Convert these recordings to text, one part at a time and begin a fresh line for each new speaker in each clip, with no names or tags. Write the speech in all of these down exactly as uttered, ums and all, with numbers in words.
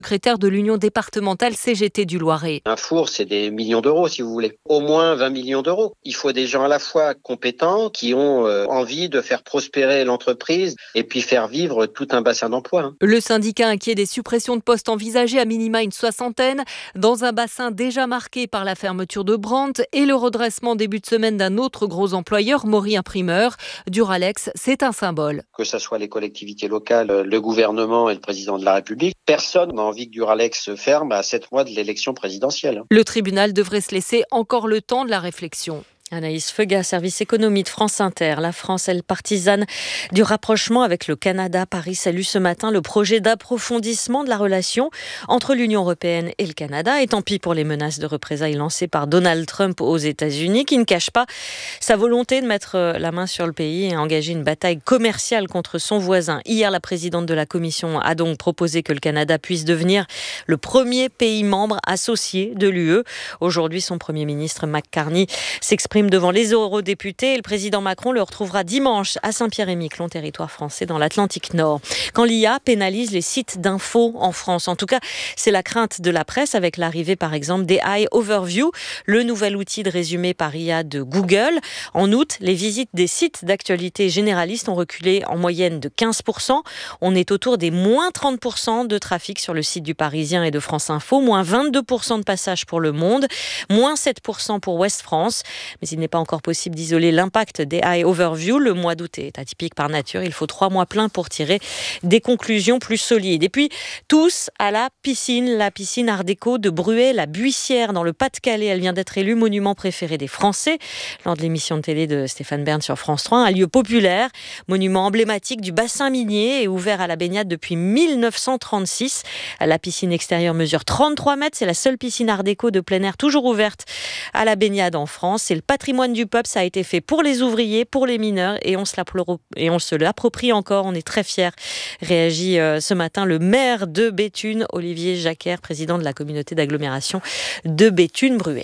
Secrétaire de l'Union départementale C G T du Loiret.
Un four, c'est des millions d'euros, si vous voulez. Au moins vingt millions d'euros. Il faut des gens à la fois compétents, qui ont euh, envie de faire prospérer l'entreprise et puis faire vivre tout un bassin d'emploi. Hein.
Le syndicat inquiet des suppressions de postes envisagées, à minima une soixantaine, dans un bassin déjà marqué par la fermeture de Brandt et le redressement début de semaine d'un autre gros employeur, Maury Imprimeur. Duralex, c'est un symbole.
Que ce soit les collectivités locales, le gouvernement et le président de la République, personne n'a envie que Duralex se ferme à sept mois de l'élection présidentielle.
Le tribunal devrait se laisser encore le temps de la réflexion. Anaïs Feuga, service économie de France Inter. La France, elle partisane du rapprochement avec le Canada. Paris salue ce matin le projet d'approfondissement de la relation entre l'Union européenne et le Canada. Et tant pis pour les menaces de représailles lancées par Donald Trump aux États-Unis, qui ne cache pas sa volonté de mettre la main sur le pays et engager une bataille commerciale contre son voisin. Hier, la présidente de la Commission a donc proposé que le Canada puisse devenir le premier pays membre associé de l'U E. Aujourd'hui, son Premier ministre Mark Carney s'exprime devant les eurodéputés et le président Macron le retrouvera dimanche à Saint-Pierre-et-Miquelon, territoire français dans l'Atlantique Nord. Quand l'I A pénalise les sites d'infos en France, en tout cas, c'est la crainte de la presse avec l'arrivée par exemple des A I Overview, le nouvel outil de résumé par I A de Google. En août, les visites des sites d'actualité généralistes ont reculé en moyenne de quinze pour cent. On est autour des moins trente pour cent de trafic sur le site du Parisien et de France Info, moins vingt-deux pour cent de passages pour Le Monde, moins sept pour cent pour Ouest France. Mais il n'est pas encore possible d'isoler l'impact des A I Overview. Le mois d'août est atypique par nature. Il faut trois mois pleins pour tirer des conclusions plus solides. Et puis, tous à la piscine, la piscine Art déco de Bruay-la-Buissière dans le Pas-de-Calais. Elle vient d'être élue monument préféré des Français lors de l'émission de télé de Stéphane Bern sur France trois. Un lieu populaire, monument emblématique du bassin minier et ouvert à la baignade depuis mille neuf cent trente-six. La piscine extérieure mesure trente-trois mètres. C'est la seule piscine Art déco de plein air toujours ouverte à la baignade en France. C'est le patrimoine du peuple, ça a été fait pour les ouvriers, pour les mineurs et on se et on se l'approprie encore. On est très fiers. Réagit euh, ce matin le maire de Béthune, Olivier Jacquer, président de la communauté d'agglomération de Béthune-Bruay.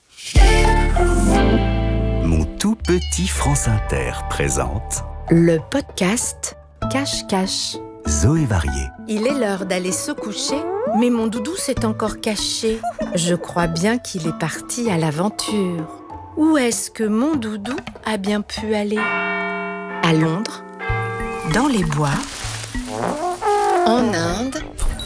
Mon tout petit France Inter présente
le podcast Cache-Cache.
Zoé Varier.
Il est l'heure d'aller se coucher, mais mon doudou s'est encore caché. Je crois bien qu'il est parti à l'aventure. Où est-ce que mon doudou a bien pu aller ? À Londres, dans les bois, en Inde.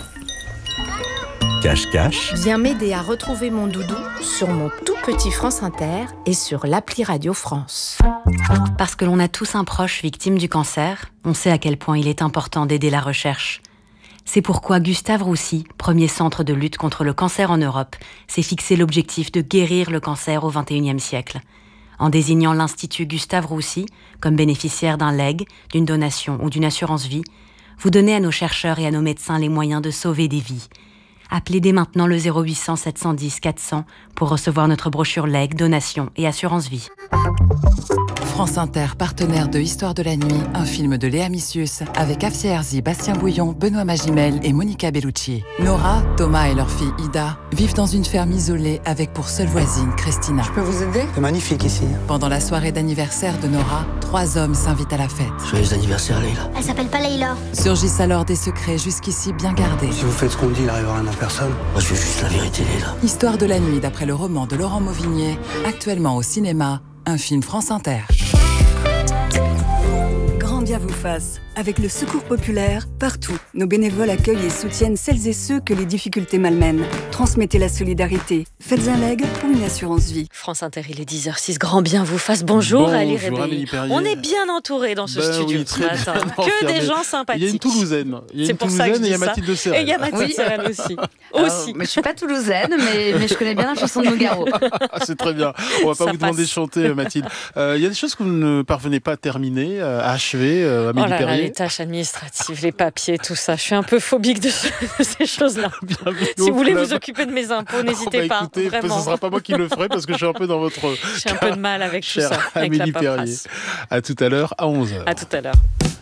Cache-cache.
Viens m'aider à retrouver mon doudou sur mon tout petit France Inter et sur l'appli Radio France.
Parce que l'on a tous un proche victime du cancer, on sait à quel point il est important d'aider la recherche. C'est pourquoi Gustave Roussy, premier centre de lutte contre le cancer en Europe, s'est fixé l'objectif de guérir le cancer au vingt et unième siècle. En désignant l'Institut Gustave Roussy comme bénéficiaire d'un legs, d'une donation ou d'une assurance vie, vous donnez à nos chercheurs et à nos médecins les moyens de sauver des vies. Appelez dès maintenant le zéro huit cents sept cent dix quatre cents pour recevoir notre brochure legs, donation et assurance vie.
France Inter, partenaire de Histoire de la nuit, un film de Léa Missius avec Afsia Herzi, Bastien Bouillon, Benoît Magimel et Monica Bellucci. Nora, Thomas et leur fille Ida vivent dans une ferme isolée avec pour seule voisine Christina.
Je peux vous aider ? C'est magnifique ici.
Pendant la soirée d'anniversaire de Nora, trois hommes s'invitent à la fête.
Joyeux anniversaire, Leïla.
Elle s'appelle pas Leïla.
Surgissent alors des secrets jusqu'ici bien gardés.
Si vous faites ce qu'on dit, il arrivera rien à personne. Moi, je veux juste la vérité, Leïla.
Histoire de la nuit, d'après le roman de Laurent Mauvigné, actuellement au cinéma, un film France Inter.
Grand bien vous fasse. Avec le Secours populaire, partout, nos bénévoles accueillent et soutiennent celles et ceux que les difficultés malmènent. Transmettez la solidarité. Faites un leg ou une assurance vie.
France Inter, il est dix heures six. Grand bien vous fasse. Bonjour,
Bonjour
Ali
Amélie Perrier.
On est bien entouré dans ce
ben
studio
oui,
ce matin. Que des gens sympathiques.
Il y a une Toulousaine. Il y a
C'est
une
pour ça que
Toulousaine
je
et il y a
dis ça.
Mathilde Serrel.
Et il y a Mathilde
Oui.
Serrel aussi.
Alors,
aussi.
mais je suis pas toulousaine, mais, mais je connais bien la chanson de Nougaro.
C'est très bien. On va pas
Ça
vous demander de
passe.
chanter, Mathilde. Euh, Il y a des choses que vous ne parvenez pas à terminer, euh, à achever, euh,
Oh
Amélie
là là,
Perrier.
les tâches administratives, les papiers, tout ça. Je suis un peu phobique de, ce- de ces choses-là.
Bienvenue
Si
au
vous voulez
club.
vous occuper de mes impôts,
Oh,
n'hésitez
bah,
pas.
écoutez,
Vraiment.
ce sera pas moi qui le ferai parce que je suis un peu dans votre
J'ai un peu de mal avec tout
chère
ça, avec la
Amélie Perrier.
paperasse.
À tout à l'heure, à onze heures.
À tout à l'heure.